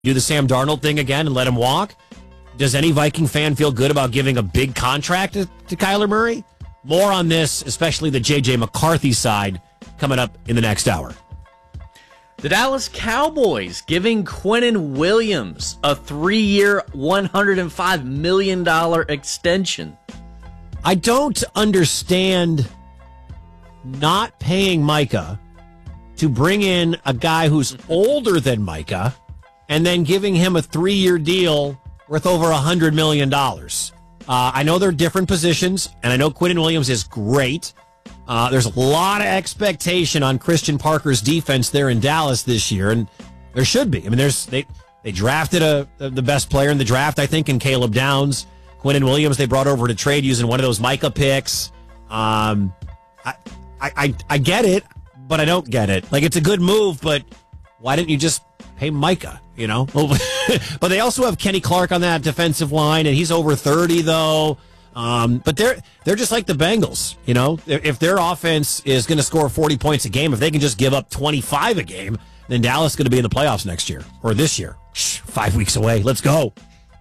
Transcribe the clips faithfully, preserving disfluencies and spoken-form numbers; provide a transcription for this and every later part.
do the Sam Darnold thing again and let him walk? Does any Viking fan feel good about giving a big contract to, to Kyler Murray? More on this, especially the J J McCarthy side, coming up in the next hour. The Dallas Cowboys giving Quinnen Williams a three-year, one hundred five million dollars extension. I don't understand not paying Micah to bring in a guy who's older than Micah and then giving him a three-year deal worth over one hundred million dollars. Uh, I know they're different positions, and I know Quinnen Williams is great. Uh, there's a lot of expectation on Christian Parker's defense there in Dallas this year, and there should be. I mean, there's they they drafted a the best player in the draft, I think, in Caleb Downs. Quinnen Williams they brought over to trade using one of those Micah picks. Um, I, I I I get it, but I don't get it. Like, it's a good move, but why didn't you just pay Micah? You know, but they also have Kenny Clark on that defensive line, and he's over thirty though. Um, but they're they're just like the Bengals, you know. If their offense is going to score forty points a game, if they can just give up twenty-five a game, then Dallas is going to be in the playoffs next year or this year. Shh, five weeks away. Let's go.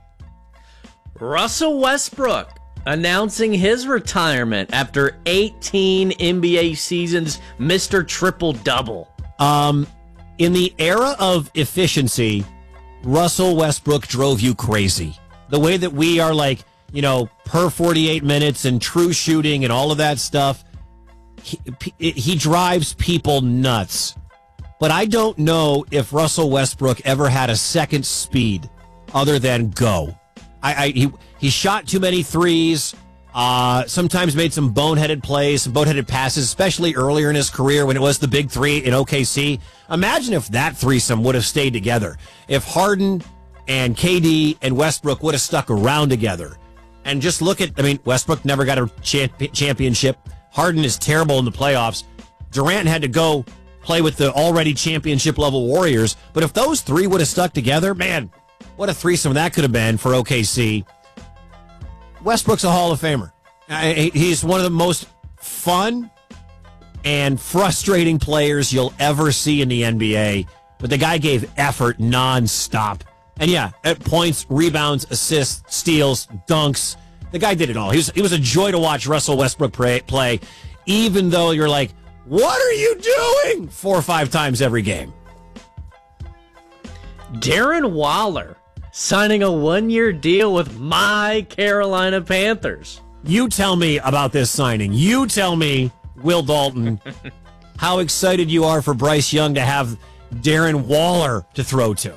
Russell Westbrook announcing his retirement after eighteen N B A seasons, Mister Triple-Double. Um, in the era of efficiency, Russell Westbrook drove you crazy. The way that we are like, you know, per forty-eight minutes and true shooting and all of that stuff, he, he drives people nuts. But I don't know if Russell Westbrook ever had a second speed other than go. I, I he he shot too many threes. Uh, sometimes made some boneheaded plays, some boneheaded passes, especially earlier in his career when it was the big three in O K C. Imagine if that threesome would have stayed together. If Harden and K D and Westbrook would have stuck around together. And just look at, I mean, Westbrook never got a champ- championship. Harden is terrible in the playoffs. Durant had to go play with the already championship-level Warriors. But if those three would have stuck together, man, what a threesome that could have been for O K C. Westbrook's a Hall of Famer. He's one of the most fun and frustrating players you'll ever see in the N B A. But the guy gave effort nonstop. And yeah, at points, rebounds, assists, steals, dunks. The guy did it all. He was, he was a joy to watch Russell Westbrook play, play, even though you're like, what are you doing? Four or five times every game. Darren Waller signing a one-year deal with my Carolina Panthers. You tell me about this signing. You tell me, Will Dalton, how excited you are for Bryce Young to have Darren Waller to throw to.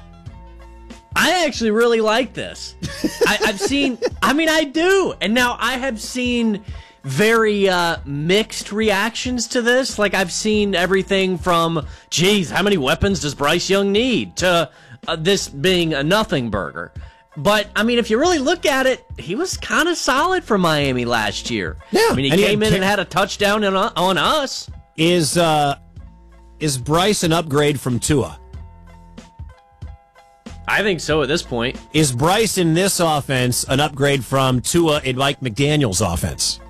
I actually really like this. I, I've seen, I mean, I do. And now I have seen very uh, mixed reactions to this. Like, I've seen everything from, geez, how many weapons does Bryce Young need, to uh, this being a nothing burger. But, I mean, if you really look at it, he was kind of solid for Miami last year. Yeah. I mean, he and came he in and had a touchdown on, on us. Is, uh, is Bryce an upgrade from Tua? I think so at this point. Is Bryce in this offense an upgrade from Tua in Mike McDaniel's offense?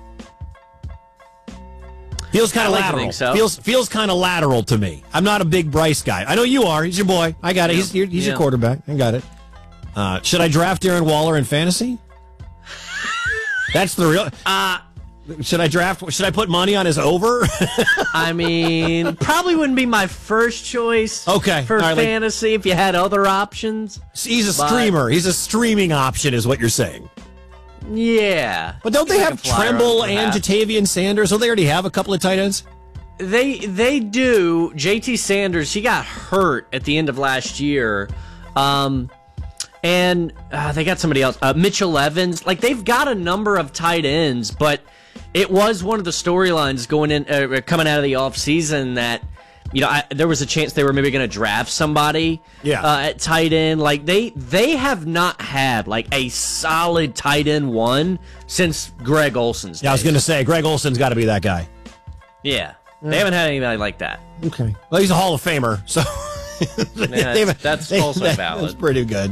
Feels kind of like lateral. To think so. Feels feels kind of lateral to me. I'm not a big Bryce guy. I know you are. He's your boy. I got it. Yeah. He's he's yeah. your quarterback. I got it. Uh, should I draft Darren Waller in fantasy? That's the real. Uh, should I draft? Should I put money on his over? I mean, probably wouldn't be my first choice. Okay. For right, fantasy, like, if you had other options. He's a but, streamer. He's a streaming option, is what you're saying. Yeah. But don't they like have Tremble and perhaps. Jatavian Sanders? Don't they already have a couple of tight ends? They they do. J T Sanders, he got hurt at the end of last year. Um, and uh, they got somebody else. Uh, Mitchell Evans. Like, they've got a number of tight ends, but it was one of the storylines going in, uh, coming out of the offseason that, you know, I, there was a chance they were maybe going to draft somebody yeah. uh, at tight end. Like, they they have not had, like, a solid tight end one since Greg Olson's days. Yeah, I was going to say, Greg Olson's got to be that guy. Yeah. They haven't had anybody like that. Okay. Well, he's a Hall of Famer, so yeah, that's, that's also that, valid. That's pretty good.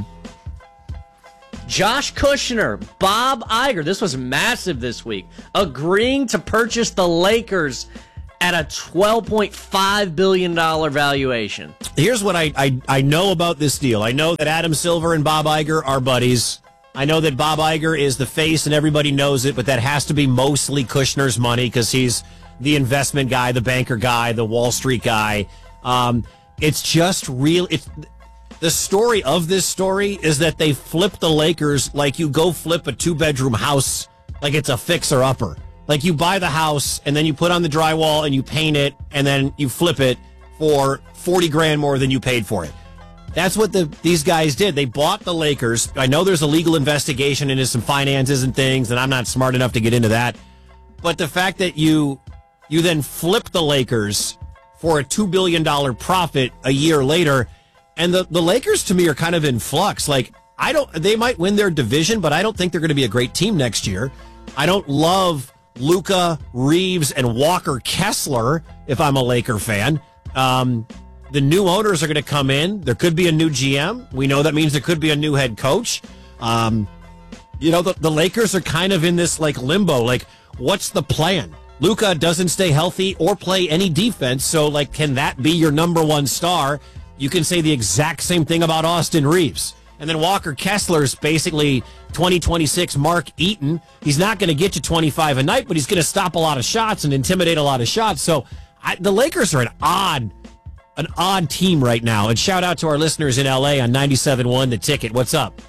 Josh Kushner, Bob Iger, this was massive this week, agreeing to purchase the Lakers at a twelve point five billion dollars valuation. Here's what I, I, I know about this deal. I know that Adam Silver and Bob Iger are buddies. I know that Bob Iger is the face and everybody knows it, but that has to be mostly Kushner's money because he's the investment guy, the banker guy, the Wall Street guy. Um, it's just real. It's the story of this story is that they flipped the Lakers like you go flip a two-bedroom house like it's a fixer-upper. Like you buy the house and then you put on the drywall and you paint it and then you flip it for forty grand more than you paid for it. That's what the these guys did. They bought the Lakers. I know there's a legal investigation into some finances and things, and I'm not smart enough to get into that. But the fact that you you then flip the Lakers for a two billion dollars profit a year later, and the, the Lakers to me are kind of in flux. Like, I don't, they might win their division, but I don't think they're going to be a great team next year. I don't love Luka, Reeves, and Walker Kessler if I'm a Laker fan. Um, the new owners are going to come in. There could be a new G M. We know that means there could be a new head coach. Um, you know, the, the Lakers are kind of in this like limbo. Like, what's the plan? Luka doesn't stay healthy or play any defense. So, like, can that be your number one star? You can say the exact same thing about Austin Reeves. And then Walker Kessler's basically twenty twenty-six Mark Eaton. He's not going to get you twenty-five a night, but he's going to stop a lot of shots and intimidate a lot of shots. So I, the Lakers are an odd, an odd team right now. And shout out to our listeners in L A on ninety-seven point one The Ticket. What's up?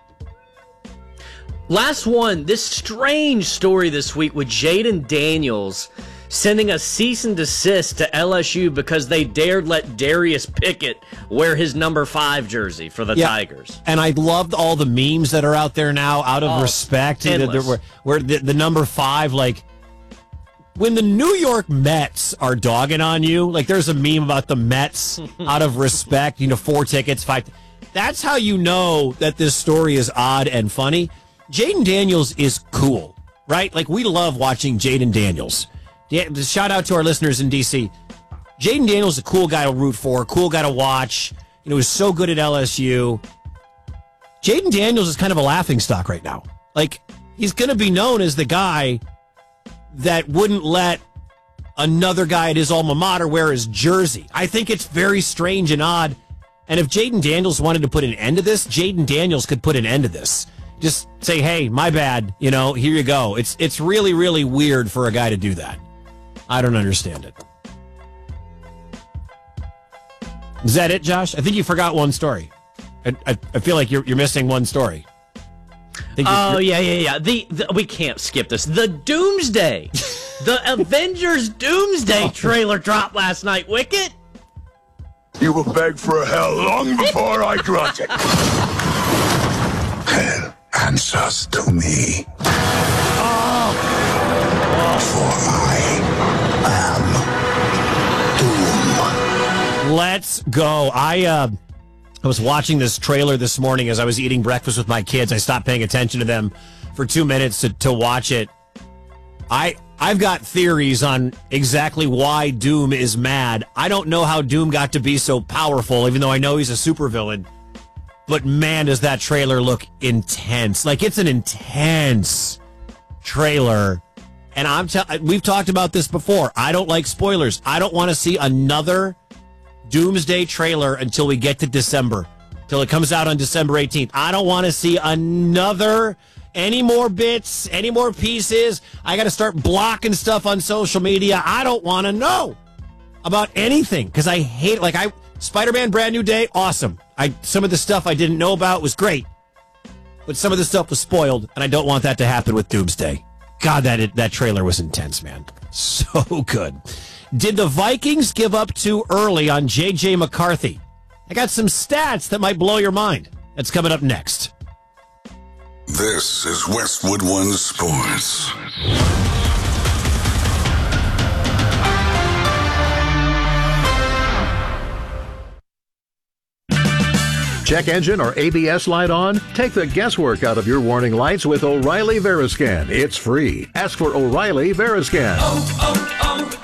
Last one, this strange story this week with Jaden Daniels sending a cease and desist to L S U because they dared let Darius Pickett wear his number five jersey for the yeah. Tigers. And I loved all the memes that are out there now out of oh, respect. Where, where the, the number five, like, when the New York Mets are dogging on you, like there's a meme about the Mets out of respect, you know, four tickets, five. That's how you know that this story is odd and funny. Jaden Daniels is cool, right? Like, we love watching Jaden Daniels. Yeah, shout out to our listeners in D C. Jaden Daniels is a cool guy to root for, cool guy to watch. You know, he's so good at L S U. Jaden Daniels is kind of a laughingstock right now. Like, he's going to be known as the guy that wouldn't let another guy at his alma mater wear his jersey. I think it's very strange and odd. And if Jaden Daniels wanted to put an end to this, Jaden Daniels could put an end to this. Just say, hey, my bad, you know, here you go. It's it's really, really weird for a guy to do that. I don't understand it. Is that it, Josh? I think you forgot one story. I, I, I feel like you're you're missing one story. Oh, you're, yeah, yeah, yeah. The, the We can't skip this. The Doomsday. The Avengers Doomsday trailer dropped last night, Wicket. You will beg for hell long before I grant it. Hell answers to me. Oh. For I am Doom. Let's go. I uh, I was watching this trailer this morning as I was eating breakfast with my kids. I stopped paying attention to them for two minutes to, to watch it. I, I've got theories on exactly why Doom is mad. I don't know how Doom got to be so powerful, even though I know he's a supervillain. But man, does that trailer look intense. Like, it's an intense trailer. And I'm t- we've talked about this before. I don't like spoilers. I don't want to see another Doomsday trailer until we get to December, till it comes out on December eighteenth. I don't want to see another, any more bits, any more pieces. I got to start blocking stuff on social media. I don't want to know about anything because I hate, like, I Spider-Man Brand New Day, awesome. I some of the stuff I didn't know about was great, but some of the stuff was spoiled, and I don't want that to happen with Doomsday. God, that that trailer was intense, man. So good. Did the Vikings give up too early on J J McCarthy? I got some stats that might blow your mind. That's coming up next. This is Westwood One Sports. Check engine or A B S light on? Take the guesswork out of your warning lights with O'Reilly Veriscan. It's free. Ask for O'Reilly Veriscan. Oh,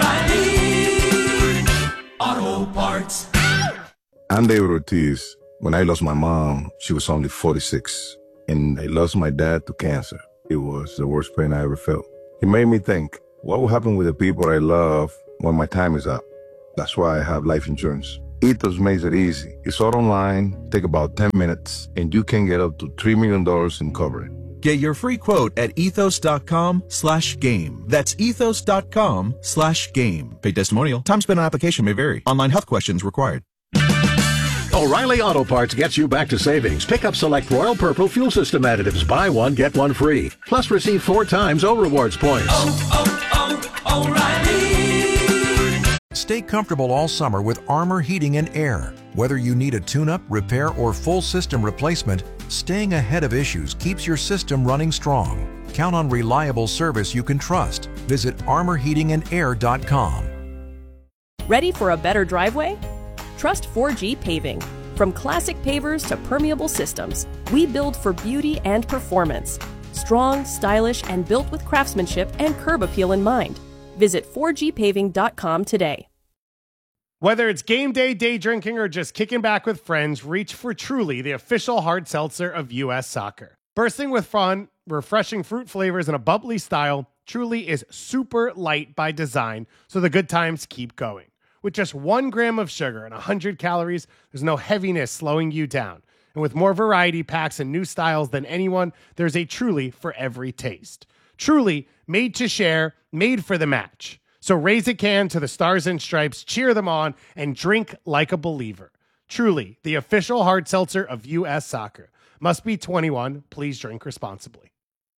oh, oh, O'Reilly Auto Parts. I'm David Ortiz. When I lost my mom, she was only forty-six. And I lost my dad to cancer. It was the worst pain I ever felt. It made me think, What will happen with the people I love when my time is up? That's why I have life insurance. Ethos makes it easy. It's all online, take about ten minutes, and you can get up to three million dollars in coverage. Get your free quote at ethos.com slash game. That's ethos.com slash game. Paid testimonial. Time spent on application may vary. Online health questions required. O'Reilly Auto Parts gets you back to savings. Pick up select Royal Purple fuel system additives. Buy one, get one free. Plus receive four times O Rewards points. Oh, oh, O'Reilly. Stay comfortable all summer with Armor Heating and Air. Whether you need a tune-up, repair, or full system replacement, staying ahead of issues keeps your system running strong. Count on reliable service you can trust. Visit armor heating and air dot com. Ready for a better driveway? Trust four G Paving. From classic pavers to permeable systems, we build for beauty and performance. Strong, stylish, and built with craftsmanship and curb appeal in mind. Visit four G paving dot com today. Whether it's game day, day drinking, or just kicking back with friends, reach for Truly, the official hard seltzer of U S Soccer. Bursting with fun, refreshing fruit flavors, and a bubbly style, Truly is super light by design, so the good times keep going. With just one gram of sugar and one hundred calories, there's no heaviness slowing you down. And with more variety packs and new styles than anyone, there's a Truly for every taste. Truly, made to share, made for the match. So raise a can to the Stars and Stripes, cheer them on, and drink like a believer. Truly, the official hard seltzer of U S Soccer. Must be twenty-one. Please drink responsibly.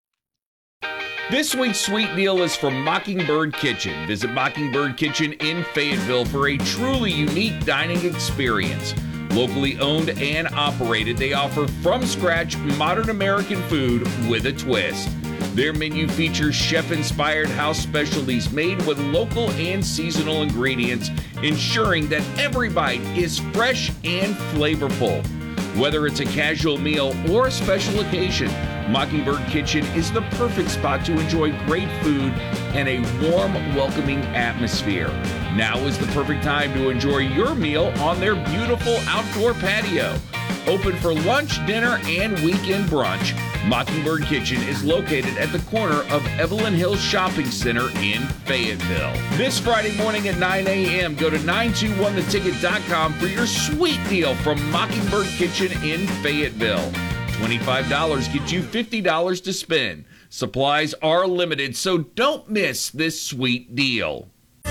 This week's sweet deal is from Mockingbird Kitchen. Visit Mockingbird Kitchen in Fayetteville for a truly unique dining experience. Locally owned and operated, they offer from-scratch modern American food with a twist. Their menu features chef-inspired house specialties made with local and seasonal ingredients, ensuring that every bite is fresh and flavorful. Whether it's a casual meal or a special occasion, Mockingbird Kitchen is the perfect spot to enjoy great food and a warm, welcoming atmosphere. Now is the perfect time to enjoy your meal on their beautiful outdoor patio. Open for lunch, dinner, and weekend brunch, Mockingbird Kitchen is located at the corner of Evelyn Hills Shopping Center in Fayetteville. This Friday morning at nine a.m., go to nine two one the ticket dot com for your sweet deal from Mockingbird Kitchen in Fayetteville. twenty-five dollars gets you fifty dollars to spend. Supplies are limited, so don't miss this sweet deal.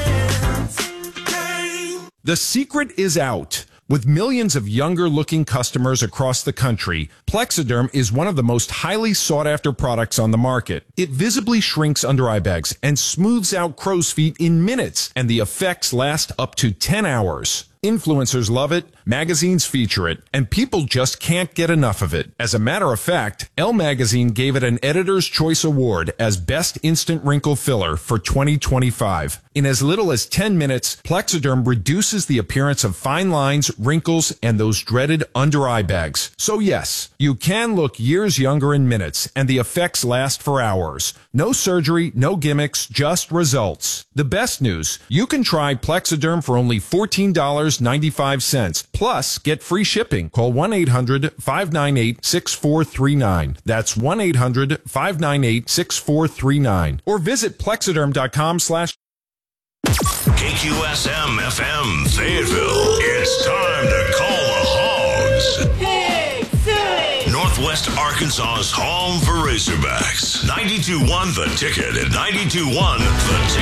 The secret is out. With millions of younger-looking customers across the country, Plexiderm is one of the most highly sought-after products on the market. It visibly shrinks under eye bags and smooths out crow's feet in minutes, and the effects last up to ten hours. Influencers love it, magazines feature it, and people just can't get enough of it. As a matter of fact, Elle Magazine gave it an Editor's Choice Award as Best Instant Wrinkle Filler for twenty twenty-five. In as little as ten minutes, Plexiderm reduces the appearance of fine lines, wrinkles, and those dreaded under-eye bags. So yes, you can look years younger in minutes, and the effects last for hours. No surgery, no gimmicks, just results. The best news, you can try Plexiderm for only fourteen dollars and ninety-five cents. Plus, get free shipping. Call one eight hundred five nine eight six four three nine. That's one eight hundred five nine eight six four three nine. Or visit plexiderm.com slash K Q S M F M Fayetteville. It's time to call the Hogs. Pig City. Northwest Arkansas's home for Razorbacks. ninety-two point one The Ticket at ninety-two point one The Ticket.